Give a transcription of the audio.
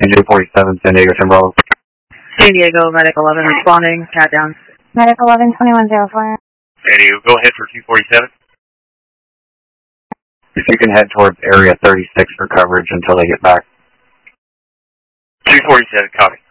San Diego 47, San Diego Timberwolves. San Diego, Medic 11 responding, cat down. Medic 11, 2104. San Diego, go ahead for 247. If you can head towards area 36 for coverage until they get back. 247, copy.